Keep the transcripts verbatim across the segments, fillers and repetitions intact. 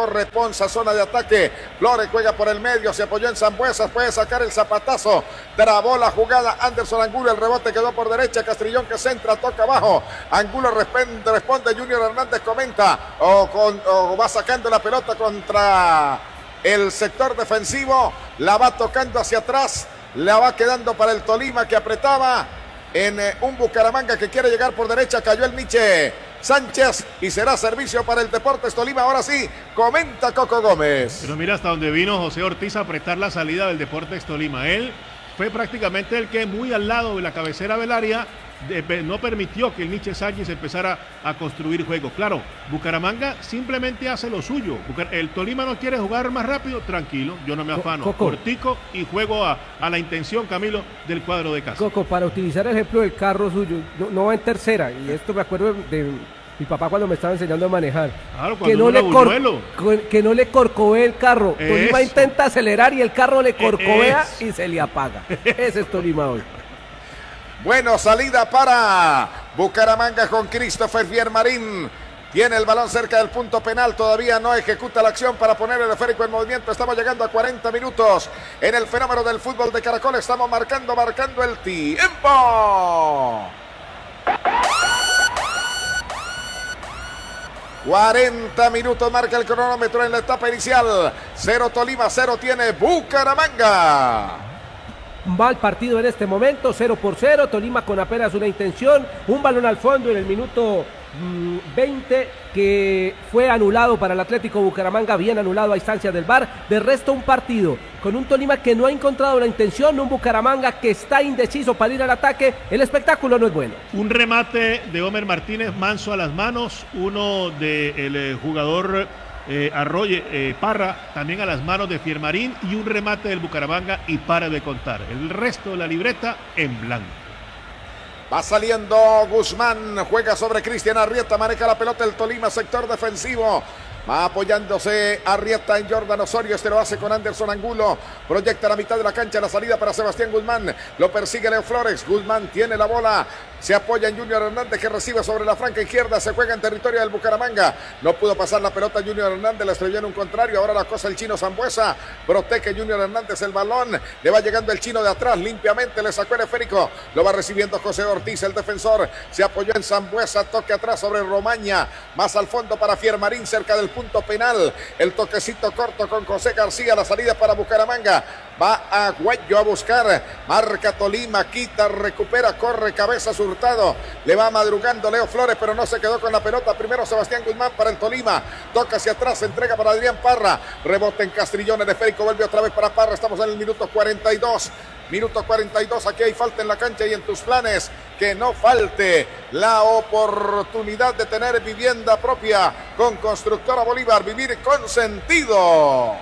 corre Ponza, zona de ataque. Flores juega por el medio, se apoyó en Sambuesa, puede sacar el zapatazo. Trabó la jugada Anderson Angulo, el rebote quedó por derecha. Castrillón que centra, toca abajo. Angulo responde, responde Junior Hernández, comenta. O, con, o va sacando la pelota contra el sector defensivo. La va tocando hacia atrás. La va quedando para el Tolima que apretaba. En eh, un Bucaramanga que quiere llegar por derecha, cayó el Miche Sánchez y será servicio para el Deportes Tolima. Ahora sí, comenta Coco Gómez. Pero mira hasta donde vino José Ortiz a apretar la salida del Deportes Tolima. Él fue prácticamente el que muy al lado de la cabecera del área de, no permitió que el Miche Sánchez empezara a construir juego. Claro, Bucaramanga simplemente hace lo suyo. El Tolima no quiere jugar más rápido, tranquilo, yo no me afano. Coco. Cortico y juego a, a la intención, Camilo, del cuadro de casa. Coco, para utilizar el ejemplo del carro suyo, no, no va en tercera, y esto me acuerdo de, de mi papá cuando me estaba enseñando a manejar. Claro, que, no le cor, que no le corcovee el carro. Eso. Tolima intenta acelerar y el carro le corcovea Eso. y se le apaga. Ese es Tolima hoy. Bueno, salida para Bucaramanga con Christopher Fiermarín. Tiene el balón cerca del punto penal, todavía no ejecuta la acción para poner el esférico en movimiento. Estamos llegando a cuarenta minutos en el fenómeno del fútbol de Caracol. Estamos marcando, marcando el tiempo. cuarenta minutos marca el cronómetro en la etapa inicial. Cero Tolima, cero tiene Bucaramanga. Va el partido en este momento, cero por cero, Tolima con apenas una intención, un balón al fondo en el minuto mmm, veinte que fue anulado para el Atlético Bucaramanga, bien anulado a instancias del V A R. De resto un partido con un Tolima que no ha encontrado la intención, un Bucaramanga que está indeciso para ir al ataque. El espectáculo no es bueno. Un remate de Homer Martínez Manso a las manos, uno del de jugador Eh, Arroyo, eh, Parra, también a las manos de Fiermarín, y un remate del Bucaramanga y para de contar. El resto de la libreta en blanco. Va saliendo Guzmán, juega sobre Cristian Arrieta, maneja la pelota el Tolima, sector defensivo. Va apoyándose Arrieta en Jordan Osorio, este lo hace con Anderson Angulo, proyecta la mitad de la cancha, la salida para Sebastián Guzmán, lo persigue Leo Flores, Guzmán tiene la bola, se apoya en Junior Hernández que recibe sobre la franca izquierda, se juega en territorio del Bucaramanga, no pudo pasar la pelota Junior Hernández, la estrelló en un contrario, ahora la cosa el chino Sambuesa, protege Junior Hernández el balón, le va llegando el chino de atrás, limpiamente le sacó el esférico, lo va recibiendo José Ortiz, el defensor, se apoyó en Sambuesa, toque atrás sobre Romaña, más al fondo para Fiermarín, cerca del punto penal, el toquecito corto con José García, la salida para Bucaramanga, va a Guayo a buscar, marca Tolima, quita, recupera, corre, cabeza Hurtado, le va madrugando Leo Flores, pero no se quedó con la pelota, primero Sebastián Guzmán para el Tolima, toca hacia atrás, se entrega para Adrián Parra, rebote en Castrillón, el esférico vuelve otra vez para Parra, estamos en el minuto cuarenta y dos, minuto cuarenta y dos, aquí hay falta en la cancha y en tus planes, que no falte la oportunidad de tener vivienda propia con Constructora Bolívar, vivir con sentido.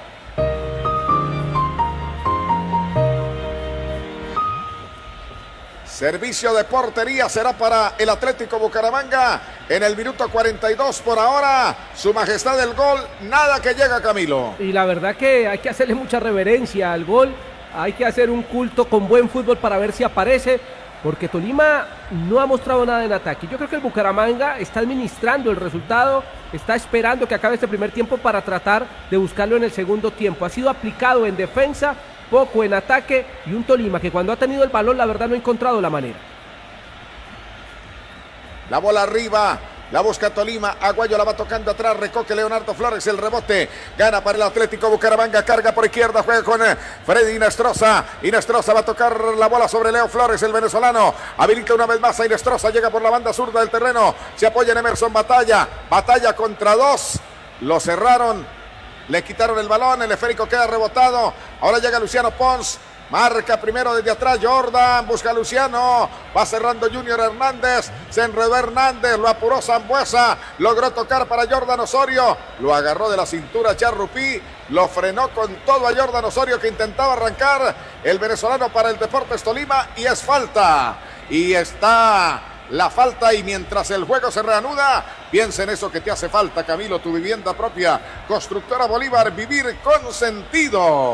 Servicio de portería será para el Atlético Bucaramanga en el minuto cuarenta y dos por ahora. Su majestad del gol, nada que llega, Camilo. Y la verdad que hay que hacerle mucha reverencia al gol. Hay que hacer un culto con buen fútbol para ver si aparece, porque Tolima no ha mostrado nada en ataque. Yo creo que el Bucaramanga está administrando el resultado, está esperando que acabe este primer tiempo para tratar de buscarlo en el segundo tiempo. Ha sido aplicado en defensa, poco en ataque, y un Tolima que cuando ha tenido el balón la verdad no ha encontrado la manera. La bola arriba, la busca Tolima, Aguayo la va tocando atrás, recoge Leonardo Flores, el rebote, gana para el Atlético Bucaramanga, carga por izquierda, juega con Freddy Inestrosa, Inestrosa va a tocar la bola sobre Leo Flores, el venezolano, habilita una vez más a Inestrosa, llega por la banda zurda del terreno, se apoya en Emerson Batalla, Batalla contra dos, lo cerraron, le quitaron el balón, el esférico queda rebotado, ahora llega Luciano Pons, marca primero desde atrás Jordan, busca a Luciano, va cerrando Junior Hernández, se enredó Hernández, lo apuró Sambuesa, logró tocar para Jordan Osorio, lo agarró de la cintura Charrupí, lo frenó con todo a Jordan Osorio que intentaba arrancar el venezolano para el Deportes Tolima y es falta, y está la falta y mientras el juego se reanuda, piensa en eso que te hace falta, Camilo, tu vivienda propia, Constructora Bolívar, vivir con sentido.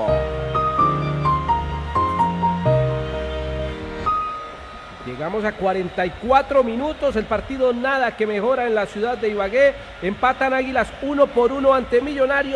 Llegamos a cuarenta y cuatro minutos, el partido nada que mejora en la ciudad de Ibagué, empatan Águilas uno por uno ante Millonarios.